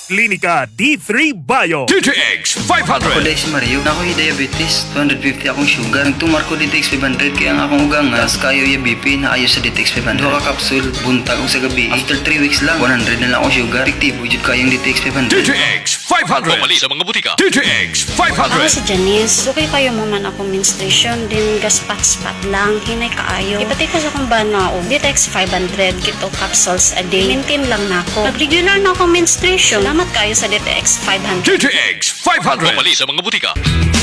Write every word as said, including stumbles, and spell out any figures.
Klinika D three Bio. D T X five Ako hundred. dahil si Mario, na ako'y diabetes, two fifty akong sugar. Nagtumar ko D T X five hundred, kaya ang akong ugang nga, kayo yung B P na ayos sa D T X five hundred. Dua ka kapsul, buntag kong sa gabi. After three weeks lang, one hundred na lang akong sugar. Efektibo, jud kayong D T X five D hundred. T X five hundred. Pumali sa mga butika. D T X five Ako hundred. si Janice. Dukay kayo mo man ako menstruation, din gaspat-spat lang, hinay kaayo. Ipati ko sa kong banao, D T X five hundred, kito capsules a day. Maintain lang na ako. Nag-regular na ako menstruation. Salamat kayo sa D T X five hundred. D T X five hundred. Pumali sa mga butika.